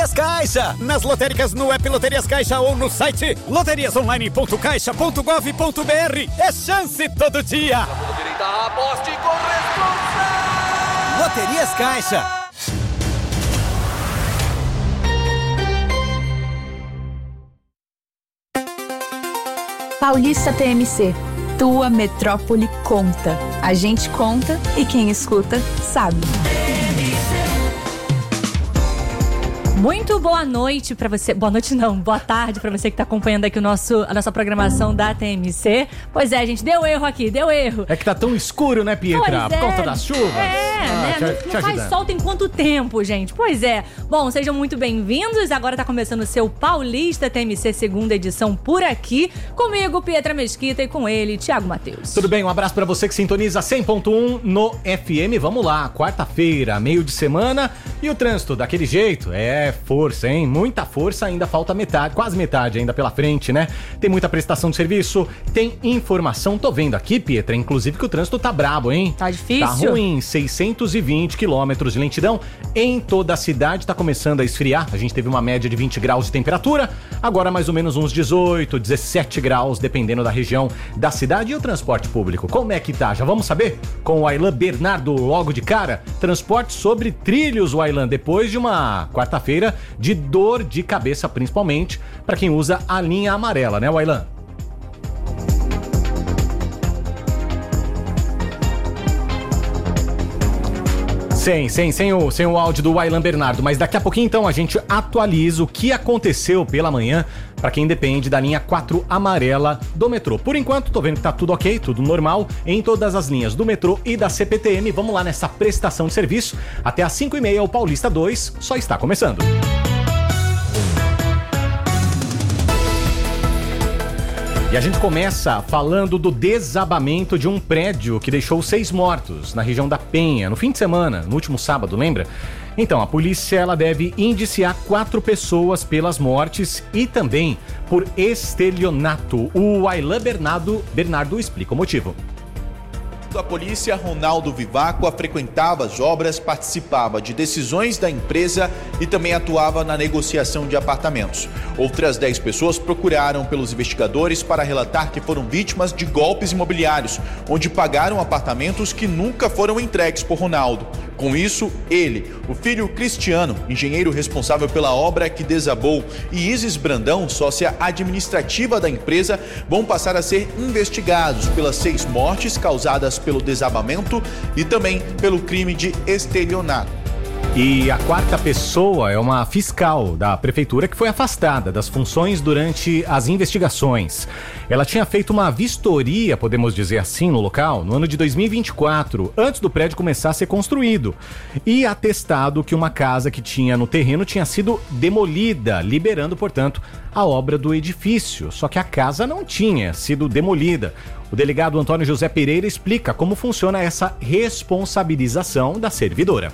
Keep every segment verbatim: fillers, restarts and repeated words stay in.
Loterias Caixa. Nas lotéricas, no app Loterias Caixa ou no site loterias online ponto caixa ponto gov ponto br. É chance todo dia. Direita, aposte com responsa. Loterias Caixa. Paulista T M C. Tua metrópole conta. A gente conta e quem escuta sabe. Muito boa noite pra você. Boa noite não, boa tarde pra você que tá acompanhando aqui o nosso, a nossa programação da T M C. Pois é, gente, deu erro aqui, deu erro. É que tá tão escuro, né, Pietra? Pois Por é. conta das chuvas. É, Ah, né? te- Não, te não faz ajudando. sol tem quanto tempo, gente? Pois é. Bom, sejam muito bem-vindos. Agora tá começando o seu Paulista T M C segunda edição por aqui. Comigo, Pietra Mesquita, e com ele, Thiago Matheus. Tudo bem, um abraço pra você que sintoniza cem ponto um no F M. Vamos lá, quarta-feira, meio de semana e o trânsito daquele jeito. É força, hein? Muita força, ainda falta metade, quase metade ainda pela frente, né? Tem muita prestação de serviço, tem informação. Tô vendo aqui, Pietra, inclusive que o trânsito tá brabo, hein? Tá difícil? Tá ruim, seiscentos e vinte quilômetros de lentidão em toda a cidade. Tá começando a esfriar, a gente teve uma média de vinte graus de temperatura, agora mais ou menos uns dezoito, dezessete graus, dependendo da região da cidade. E o transporte público, como é que tá? Já vamos saber? Com o Aylan Bernardo logo de cara. Transporte sobre trilhos, o Aylan, depois de uma quarta-feira de dor de cabeça, principalmente para quem usa a linha amarela, né, Aylan? Sem, sem, sem o, sem o áudio do Aylan Bernardo, mas daqui a pouquinho então a gente atualiza o que aconteceu pela manhã para quem depende da linha quatro amarela do metrô. Por enquanto, tô vendo que tá tudo ok, tudo normal em todas as linhas do metrô e da C P T M. Vamos lá nessa prestação de serviço. Até às cinco e meia, o Paulista dois só está começando. E a gente começa falando do desabamento de um prédio que deixou seis mortos na região da Penha, no fim de semana, no último sábado, lembra? Então, a polícia ela deve indiciar quatro pessoas pelas mortes e também por estelionato. O Aylan Bernardo, Bernardo explica o motivo. A polícia, Ronaldo Vivaco frequentava as obras, participava de decisões da empresa e também atuava na negociação de apartamentos. Outras dez pessoas procuraram pelos investigadores para relatar que foram vítimas de golpes imobiliários, onde pagaram apartamentos que nunca foram entregues por Ronaldo. Com isso, ele, o filho Cristiano, engenheiro responsável pela obra que desabou, e Isis Brandão, sócia administrativa da empresa, vão passar a ser investigados pelas seis mortes causadas pelo desabamento e também pelo crime de estelionato. E a quarta pessoa é uma fiscal da prefeitura que foi afastada das funções durante as investigações. Ela tinha feito uma vistoria, podemos dizer assim, no local, no ano de dois mil e vinte e quatro, antes do prédio começar a ser construído, e atestado que uma casa que tinha no terreno tinha sido demolida, liberando, portanto, a obra do edifício. Só que a casa não tinha sido demolida. O delegado Antônio José Pereira explica como funciona essa responsabilização da servidora.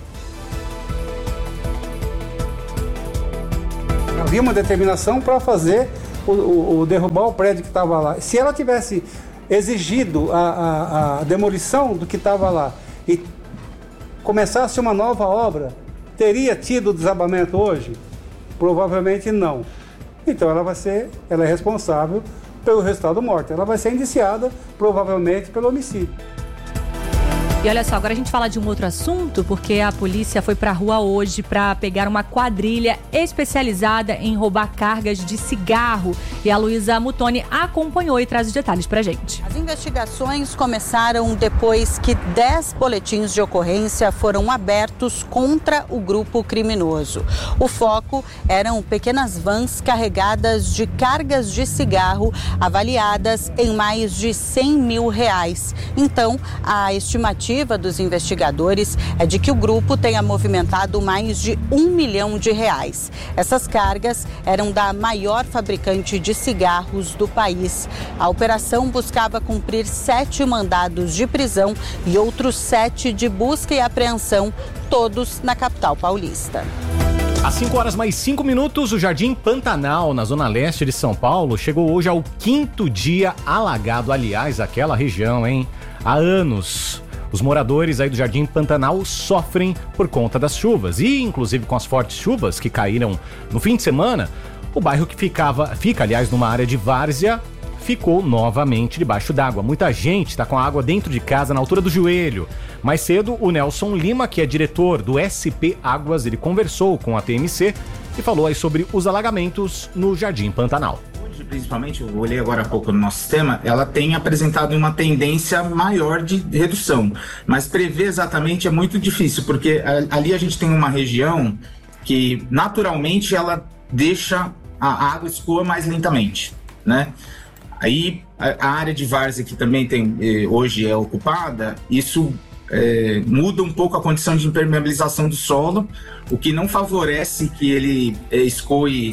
Havia uma determinação para fazer o, o, o derrubar o prédio que estava lá. Se ela tivesse exigido a, a, a demolição do que estava lá e começasse uma nova obra, teria tido desabamento hoje? Provavelmente não. Então ela vai ser, ela é responsável pelo resultado morte. Ela vai ser indiciada provavelmente pelo homicídio. E olha só, agora a gente fala de um outro assunto, porque a polícia foi pra rua hoje pra pegar uma quadrilha especializada em roubar cargas de cigarro. E a Luísa Mutoni acompanhou e traz os detalhes pra gente. As investigações começaram depois que dez boletins de ocorrência foram abertos contra o grupo criminoso. O foco eram pequenas vans carregadas de cargas de cigarro avaliadas em mais de cem mil reais. Então, a estimativa dos investigadores é de que o grupo tenha movimentado mais de um milhão de reais. Essas cargas eram da maior fabricante de cigarros do país. A operação buscava cumprir sete mandados de prisão e outros sete de busca e apreensão, todos na capital paulista. Às cinco horas mais cinco minutos, o Jardim Pantanal, na zona leste de São Paulo, chegou hoje ao quinto dia alagado. Aliás, aquela região, hein? Há anos. Os moradores aí do Jardim Pantanal sofrem por conta das chuvas e, inclusive, com as fortes chuvas que caíram no fim de semana, o bairro que ficava, fica, aliás, numa área de várzea, ficou novamente debaixo d'água. Muita gente está com a água dentro de casa na altura do joelho. Mais cedo, o Nelson Lima, que é diretor do S P Águas, ele conversou com a T M C e falou aí sobre os alagamentos no Jardim Pantanal. Hoje, principalmente, eu olhei agora há pouco no nosso sistema, ela tem apresentado uma tendência maior de redução, mas prever exatamente é muito difícil, porque ali a gente tem uma região que naturalmente ela deixa a água escoa mais lentamente, né? Aí a área de várzea que também tem, hoje é ocupada, isso é, muda um pouco a condição de impermeabilização do solo, o que não favorece que ele escoe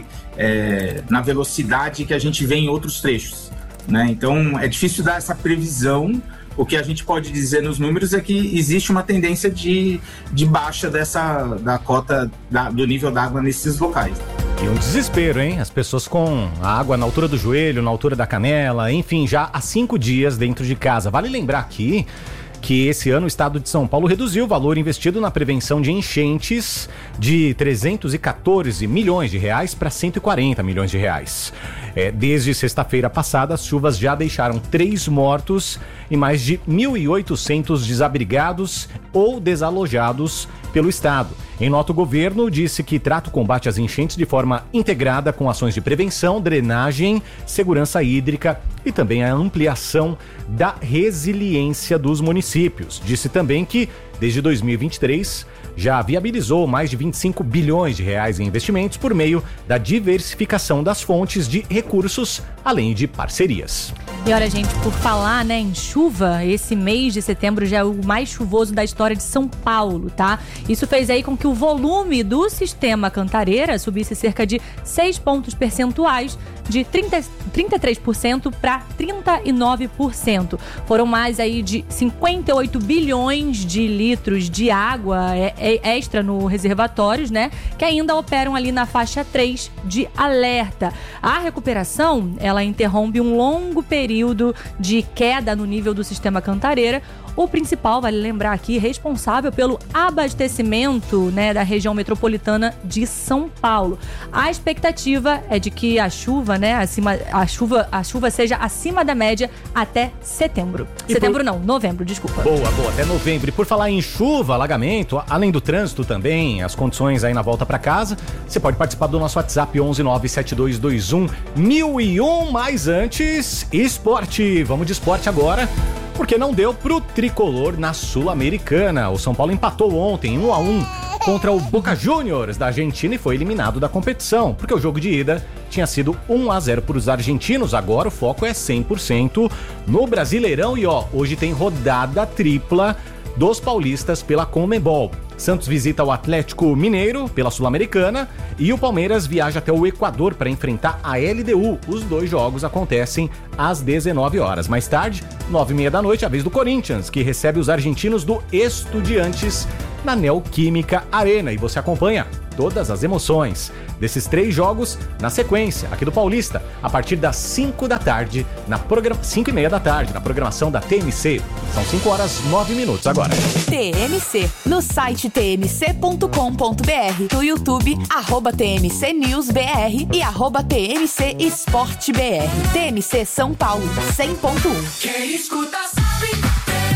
é, na velocidade que a gente vê em outros trechos, né? Então é difícil dar essa previsão. O que a gente pode dizer nos números é que existe uma tendência de, de baixa dessa, da cota da, do nível d'água nesses locais. E um desespero, hein? As pessoas com a água na altura do joelho, na altura da canela, enfim, já há cinco dias dentro de casa. Vale lembrar aqui que esse ano o estado de São Paulo reduziu o valor investido na prevenção de enchentes de trezentos e quatorze milhões de reais para cento e quarenta milhões de reais. É, desde sexta-feira passada, as chuvas já deixaram três mortos e mais de mil e oitocentos desabrigados ou desalojados pelo estado. Em nota, o governo disse que trata o combate às enchentes de forma integrada com ações de prevenção, drenagem, segurança hídrica e também a ampliação da resiliência dos municípios. Disse também que, desde dois mil e vinte e três, já viabilizou mais de vinte e cinco bilhões de reais em investimentos por meio da diversificação das fontes de recursos, além de parcerias. E olha, gente, por falar, né, em chuva, esse mês de setembro já é o mais chuvoso da história de São Paulo, tá? Isso fez aí com que o volume do sistema Cantareira subisse cerca de seis pontos percentuais, de trinta, trinta e três por cento para trinta e nove por cento. Foram mais aí de cinquenta e oito bilhões de litros de água extra no reservatórios, né? Que ainda operam ali na faixa três de alerta. A recuperação, ela interrompe um longo período de queda no nível do sistema Cantareira. O principal, vale lembrar aqui, responsável pelo abastecimento, né, da região metropolitana de São Paulo. A expectativa é de que a chuva, né, acima, a chuva, a chuva seja acima da média até setembro. E setembro por... não, novembro, desculpa. Boa, boa, até novembro. E por falar em chuva, alagamento, além do trânsito também, as condições aí na volta para casa, você pode participar do nosso WhatsApp onze nove sete dois dois um mil e um, mas antes, esporte. Vamos de esporte agora. Porque não deu pro tricolor na Sul-Americana. O São Paulo empatou ontem um a um contra o Boca Juniors da Argentina e foi eliminado da competição, porque o jogo de ida tinha sido um a zero para os argentinos. Agora o foco é cem por cento no Brasileirão e ó, hoje tem rodada tripla dos paulistas pela Conmebol. Santos visita o Atlético Mineiro pela Sul-Americana e o Palmeiras viaja até o Equador para enfrentar a L D U. Os dois jogos acontecem às dezenove horas. Mais tarde, nove e meia da noite, a vez do Corinthians, que recebe os argentinos do Estudiantes na Neoquímica Arena. E você acompanha todas as emoções desses três jogos na sequência, aqui do Paulista, a partir das cinco da tarde, na programa... cinco e meia da tarde, na programação da T M C. São cinco horas, nove minutos agora. T M C, no site t m c ponto com ponto b r, no YouTube, arroba T M C News B R e arroba T M C Esporte B R. T M C São Paulo, cem ponto um. Quem escuta sabe.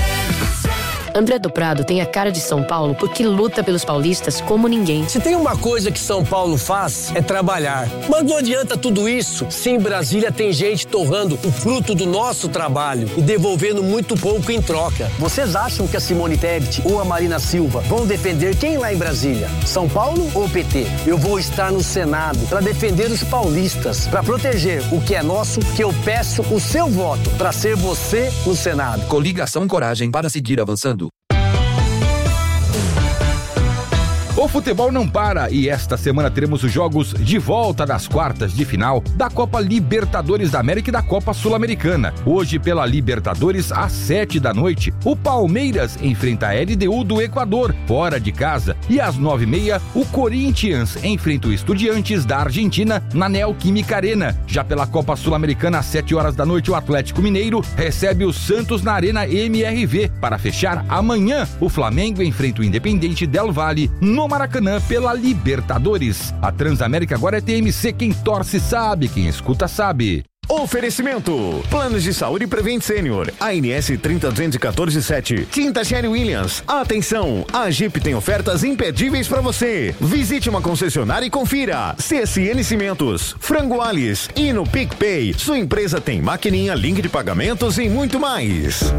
André do Prado tem a cara de São Paulo porque luta pelos paulistas como ninguém. Se tem uma coisa que São Paulo faz, é trabalhar. Mas não adianta tudo isso se em Brasília tem gente torrando o fruto do nosso trabalho e devolvendo muito pouco em troca. Vocês acham que a Simone Tebet ou a Marina Silva vão defender quem lá em Brasília? São Paulo ou P T? Eu vou estar no Senado para defender os paulistas, para proteger o que é nosso, que eu peço o seu voto para ser você no Senado. Coligação Coragem para seguir avançando. O futebol não para e esta semana teremos os jogos de volta das quartas de final da Copa Libertadores da América e da Copa Sul-Americana. Hoje, pela Libertadores, às sete da noite, o Palmeiras enfrenta a L D U do Equador, fora de casa. E às nove e meia, o Corinthians enfrenta o Estudiantes da Argentina na Neoquímica Arena. Já pela Copa Sul-Americana, às sete horas da noite, o Atlético Mineiro recebe o Santos na Arena M R V. Para fechar, amanhã, o Flamengo enfrenta o Independente Del Valle no Maracanã pela Libertadores. A Transamérica agora é T M C, quem torce sabe, quem escuta sabe. Oferecimento: Planos de Saúde Prevent Senior, A N S trinta duzentos e quatorze sete. Tinta Sherry Williams. Atenção, a Jeep tem ofertas imperdíveis para você. Visite uma concessionária e confira. C S N Cimentos, Frango Alice e no PicPay. Sua empresa tem maquininha, link de pagamentos e muito mais.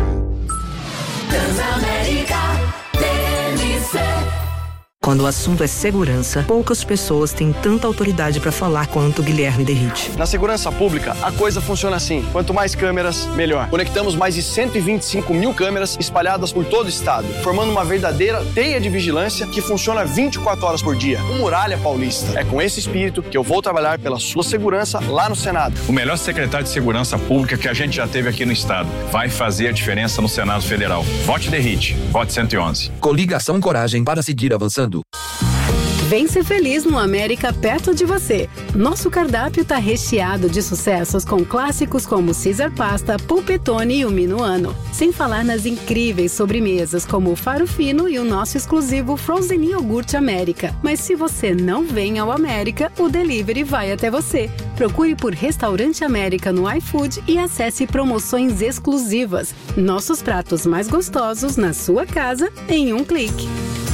Transamérica T M C. Quando o assunto é segurança, poucas pessoas têm tanta autoridade para falar quanto Guilherme Derrite. Na segurança pública, a coisa funciona assim. Quanto mais câmeras, melhor. Conectamos mais de cento e vinte e cinco mil câmeras espalhadas por todo o estado, formando uma verdadeira teia de vigilância que funciona vinte e quatro horas por dia. O Muralha Paulista. É com esse espírito que eu vou trabalhar pela sua segurança lá no Senado. O melhor secretário de segurança pública que a gente já teve aqui no estado. Vai fazer a diferença no Senado Federal. Vote Derrite. Vote cento e onze. Coligação Coragem para seguir avançando. Vem ser feliz no América perto de você. Nosso cardápio tá recheado de sucessos com clássicos como Caesar Pasta, Polpettone e o Minuano. Sem falar nas incríveis sobremesas como o Faro Fino e o nosso exclusivo Frozen Iogurte América. Mas se você não vem ao América, o delivery vai até você. Procure por Restaurante América no iFood e acesse promoções exclusivas. Nossos pratos mais gostosos na sua casa em um clique.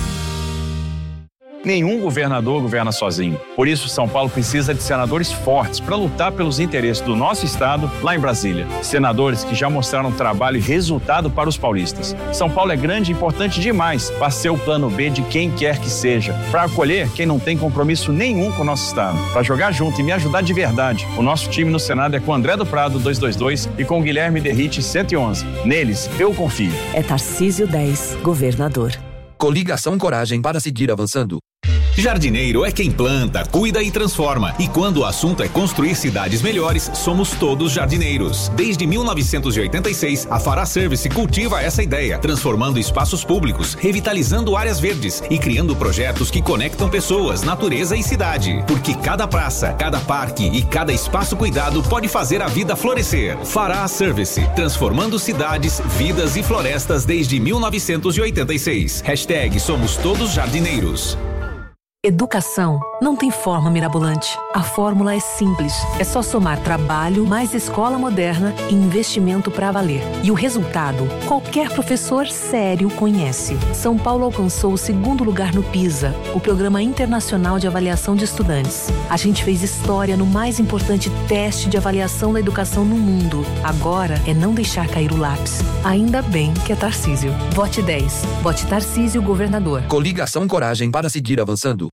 Nenhum governador governa sozinho. Por isso, São Paulo precisa de senadores fortes para lutar pelos interesses do nosso estado lá em Brasília. Senadores que já mostraram trabalho e resultado para os paulistas. São Paulo é grande e importante demais para ser o plano B de quem quer que seja. Para acolher quem não tem compromisso nenhum com o nosso estado. Para jogar junto e me ajudar de verdade. O nosso time no Senado é com André do Prado duzentos e vinte e dois e com Guilherme Derrite cento e onze. Neles, eu confio. É Tarcísio dez, governador. Coligação Coragem para seguir avançando. Jardineiro é quem planta, cuida e transforma. E quando o assunto é construir cidades melhores, somos todos jardineiros. Desde mil novecentos e oitenta e seis, a Fará Service cultiva essa ideia, transformando espaços públicos, revitalizando áreas verdes e criando projetos que conectam pessoas, natureza e cidade. Porque cada praça, cada parque e cada espaço cuidado pode fazer a vida florescer. Fará Service, transformando cidades, vidas e florestas desde mil novecentos e oitenta e seis. Hashtag Somos Todos Jardineiros. Educação não tem forma mirabolante. A fórmula é simples. É só somar trabalho, mais escola moderna e investimento para valer. E o resultado, qualquer professor sério conhece. São Paulo alcançou o segundo lugar no PISA, o Programa Internacional de Avaliação de Estudantes. A gente fez história no mais importante teste de avaliação da educação no mundo. Agora é não deixar cair o lápis. Ainda bem que é Tarcísio. Vote dez. Vote Tarcísio, governador. Coligação Coragem para seguir avançando.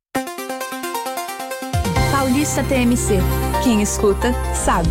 Paulista T M C. Quem escuta, sabe.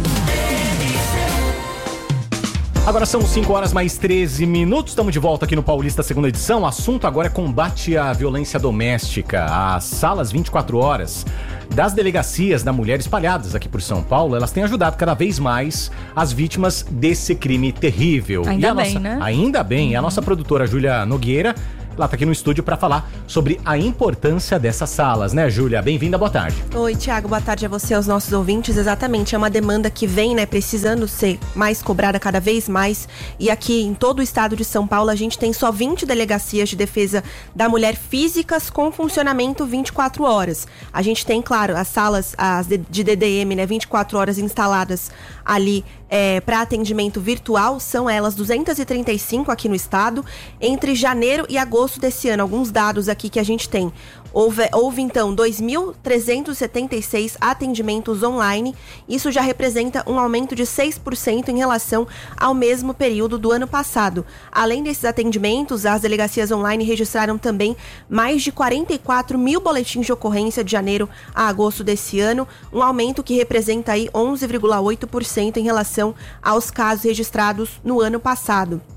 Agora são cinco horas mais treze minutos, estamos de volta aqui no Paulista, segunda edição. O assunto agora é combate à violência doméstica. As salas vinte e quatro horas das delegacias da mulher espalhadas aqui por São Paulo, elas têm ajudado cada vez mais as vítimas desse crime terrível. Ainda e a bem, nossa, né? Ainda bem. E a nossa produtora Júlia Nogueira, ela tá aqui no estúdio para falar sobre a importância dessas salas, né, Júlia? Bem-vinda, boa tarde. Oi, Thiago, boa tarde a você, aos nossos ouvintes. Exatamente, é uma demanda que vem, né, precisando ser mais cobrada cada vez mais. E aqui em todo o estado de São Paulo, a gente tem só vinte delegacias de defesa da mulher físicas com funcionamento vinte e quatro horas. A gente tem, claro, as salas as de D D M, né, vinte e quatro horas instaladas ali é, para atendimento virtual, são elas duzentas e trinta e cinco aqui no estado. Entre janeiro e agosto desse ano, alguns dados aqui que a gente tem. Houve, houve então dois mil trezentos e setenta e seis atendimentos online. Isso já representa um aumento de seis por cento em relação ao mesmo período do ano passado. Além desses atendimentos, as delegacias online registraram também mais de quarenta e quatro mil boletins de ocorrência de janeiro a agosto desse ano, um aumento que representa aí onze vírgula oito por cento em relação aos casos registrados no ano passado.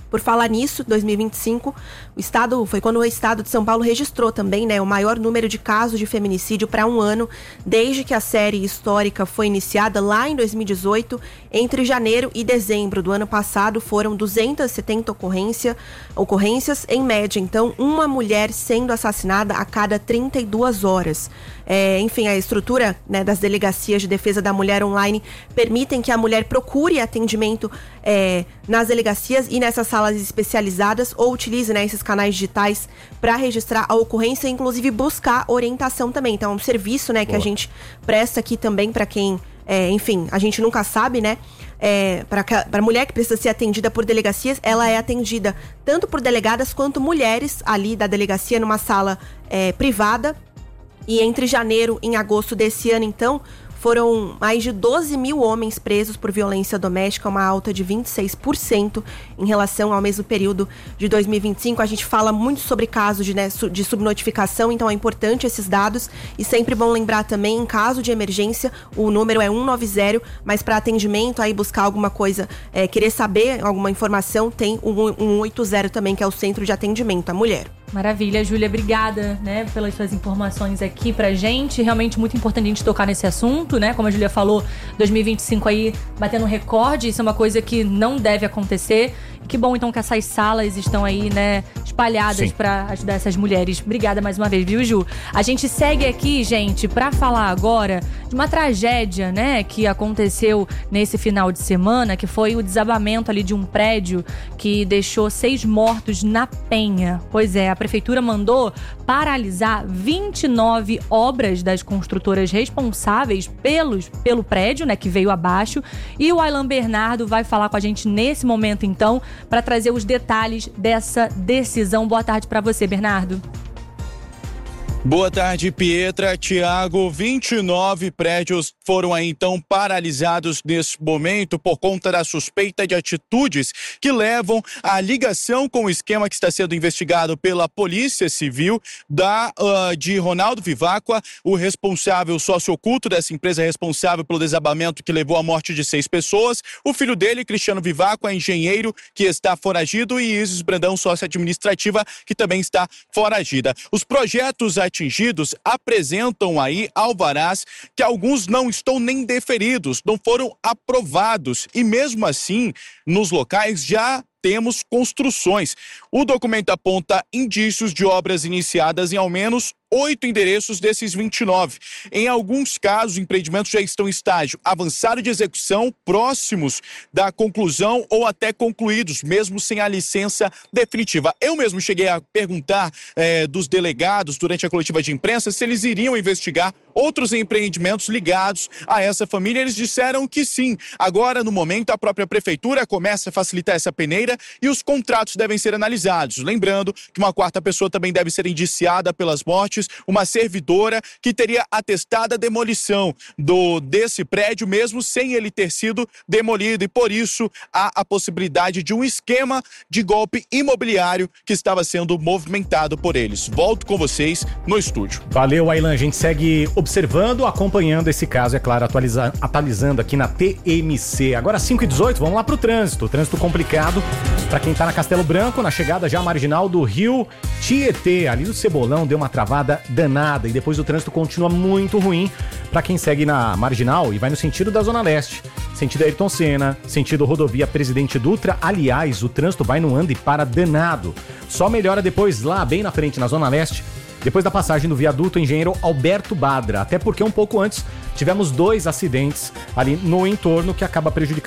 Por falar nisso, dois mil e vinte e cinco, o estado, foi quando o estado de São Paulo registrou também, né, o maior número de casos de feminicídio para um ano, desde que a série histórica foi iniciada lá em dois mil e dezoito. Entre janeiro e dezembro do ano passado, foram duzentas e setenta ocorrência, ocorrências, em média. Então, uma mulher sendo assassinada a cada trinta e duas horas. É, enfim, a estrutura, né, das delegacias de defesa da mulher online permitem que a mulher procure atendimento é, nas delegacias e nessas salas especializadas, ou utilize, né, esses canais digitais para registrar a ocorrência e inclusive buscar orientação também. Então é um serviço, né, que a gente presta aqui também para quem, é, enfim, a gente nunca sabe, né? É, para a mulher que precisa ser atendida por delegacias, ela é atendida tanto por delegadas quanto mulheres ali da delegacia numa sala é, privada. E entre janeiro e agosto desse ano, então, foram mais de doze mil homens presos por violência doméstica, uma alta de vinte e seis por cento em relação ao mesmo período de dois mil e vinte e cinco. A gente fala muito sobre casos de, né, de subnotificação, então é importante esses dados. E sempre bom lembrar também, em caso de emergência, o número é cento e noventa, mas para atendimento, aí buscar alguma coisa, é, querer saber alguma informação, tem o cento e oitenta também, que é o Centro de Atendimento à Mulher. Maravilha, Júlia, obrigada, né, pelas suas informações aqui pra gente. Realmente muito importante a gente tocar nesse assunto, né? Como a Júlia falou, dois mil e vinte e cinco aí batendo recorde, isso é uma coisa que não deve acontecer. Que bom, então, que essas salas estão aí, né, espalhadas para ajudar essas mulheres. Obrigada mais uma vez, viu, Ju? A gente segue aqui, gente, para falar agora de uma tragédia, né, que aconteceu nesse final de semana, que foi o desabamento ali de um prédio que deixou seis mortos na Penha. Pois é, a prefeitura mandou paralisar vinte e nove obras das construtoras responsáveis pelos, pelo prédio, né, que veio abaixo. E o Aylan Bernardo vai falar com a gente nesse momento, então, para trazer os detalhes dessa decisão. Boa tarde para você, Bernardo. Boa tarde, Pietra, Tiago. vinte e nove prédios foram aí, então, paralisados nesse momento por conta da suspeita de atitudes que levam à ligação com o esquema que está sendo investigado pela Polícia Civil da, uh, de Ronaldo Vivacqua, o responsável sócio oculto dessa empresa responsável pelo desabamento que levou à morte de seis pessoas, o filho dele, Cristiano Vivacqua, engenheiro, que está foragido, e Isis Brandão, sócia administrativa, que também está foragida. Os projetos atingidos apresentam aí alvarás que alguns não estão nem deferidos, não foram aprovados, e mesmo assim, nos locais já temos construções. O documento aponta indícios de obras iniciadas em ao menos oito endereços desses vinte e nove. Em alguns casos, empreendimentos já estão em estágio avançado de execução, próximos da conclusão ou até concluídos, mesmo sem a licença definitiva. Eu mesmo cheguei a perguntar eh, dos delegados durante a coletiva de imprensa se eles iriam investigar outros empreendimentos ligados a essa família. Eles disseram que sim. Agora, no momento, a própria prefeitura começa a facilitar essa peneira e os contratos devem ser analisados. Lembrando que uma quarta pessoa também deve ser indiciada pelas mortes, uma servidora que teria atestado a demolição do, desse prédio, mesmo sem ele ter sido demolido, e por isso há a possibilidade de um esquema de golpe imobiliário que estava sendo movimentado por eles. Volto com vocês no estúdio. Valeu, Aylan. A gente segue observando, acompanhando esse caso, é claro, atualiza, atualizando aqui na T M C. Agora cinco e dezoito, vamos lá pro trânsito. Trânsito complicado para quem tá na Castelo Branco, na chegada já marginal do Rio Tietê. Ali do Cebolão deu uma travada danada, e depois o trânsito continua muito ruim para quem segue na marginal e vai no sentido da Zona Leste, sentido Ayrton Senna, sentido rodovia Presidente Dutra. Aliás, o trânsito vai no anda e para danado. Só melhora depois lá bem na frente, na Zona Leste, depois da passagem do viaduto Engenheiro Alberto Badra, até porque um pouco antes tivemos dois acidentes ali no entorno que acaba prejudicando